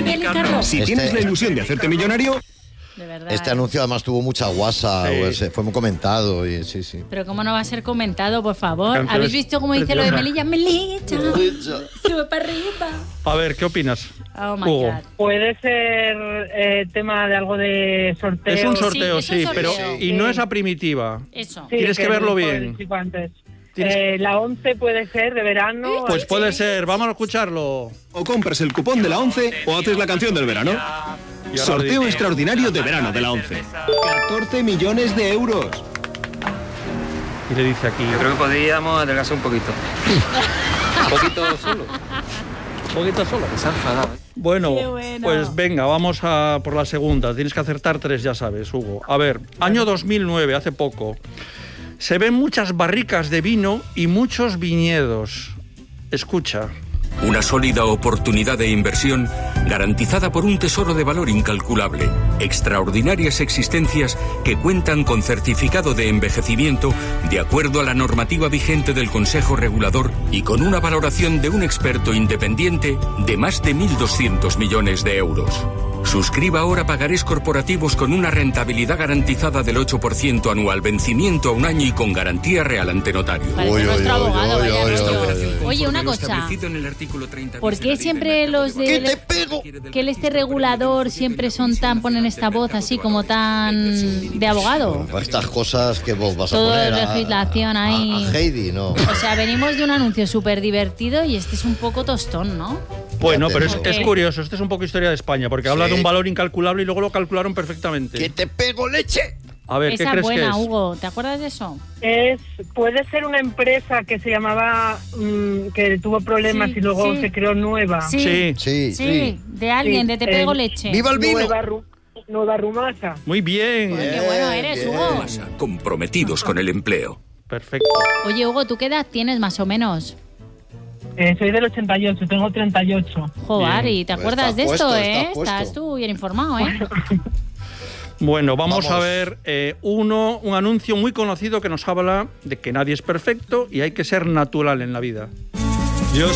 Miguel y Carlos. Si tienes la ilusión de hacerte millonario... De verdad. Este anuncio además tuvo mucha guasa, Sí. fue muy comentado y sí. Pero cómo no va a ser comentado, por favor. Canciones ¿Habéis visto cómo dice lo de preciosas. Melilla? Sube para arriba. A ver, ¿qué opinas? Oh my Hugo. God. Puede ser tema de algo de sorteo. Es un sorteo, Sí, es un pero sorteo. y no es a primitiva. Eso. Sí, Tienes que verlo lo bien. dicho antes. Tienes- La 11 puede ser de verano. Pues puede ser, vamos a escucharlo. O compras el cupón de la 11 o haces la canción del verano. Y ahora Sorteo dice- extraordinario de verano de la 11. 14 millones de euros. Y le dice aquí. Yo creo que podríamos adelgazar un poquito. Un poquito solo. Un poquito solo. Se ha enfadado. Bueno, Qué bueno. pues venga, vamos a por la segunda. Tienes que acertar 3, ya sabes, Hugo. A ver, año 2009, hace poco. Se ven muchas barricas de vino y muchos viñedos. Escucha. Una sólida oportunidad de inversión garantizada por un tesoro de valor incalculable. Extraordinarias existencias que cuentan con certificado de envejecimiento de acuerdo a la normativa vigente del Consejo Regulador y con una valoración de un experto independiente de más de 1.200 millones de euros. Suscriba ahora pagarés corporativos con una rentabilidad garantizada del 8% anual, vencimiento a un año y con garantía real ante notario. Parece nuestro abogado, vaya rollo. Oye, una Conforme lo cosa. establecido en el artículo 30 ¿Por bis de qué la Ley del siempre Mercado los de de... ¡Que te pego! que este regulador siempre son tan... ponen esta voz así como tan... de abogado? Estas cosas que vos vas a Todo poner legislación ahí. a Heidi, ¿no? O sea, venimos de un anuncio súper divertido y este es un poco tostón, ¿no? Bueno, pero Fíjate, es ¿no? curioso. Este es un poco historia de España, porque habla Sí. de un valor incalculable y luego lo calcularon perfectamente. ¡Que te pego leche! A ver, ¿qué Esa crees que buena, es? Hugo. ¿Te acuerdas de eso? Puede ser una empresa que se llamaba, que tuvo problemas Sí, y luego sí. se creó nueva. Sí. Sí. De alguien, Sí, de Te Pego eh, Leche. ¡Viva el vino! Nueva Rumasa. Muy bien. Qué bueno eres, Bien. Hugo. comprometidos con el empleo. Perfecto. Oye, Hugo, ¿tú qué edad tienes más o menos? Soy del 88, tengo 38. Joder, Bien. y te Pues acuerdas estás de esto, puesto, ¿eh? estás puesto. Estás tú bien informado, ¿eh? Bueno, vamos a Vamos. ver un anuncio muy conocido que nos habla de que nadie es perfecto y hay que ser natural en la vida.